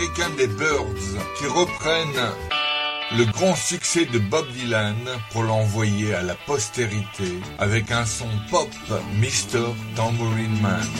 américains des Byrds qui reprennent le grand succès de Bob Dylan pour l'envoyer à la postérité avec un son pop, Mr. Tambourine Man.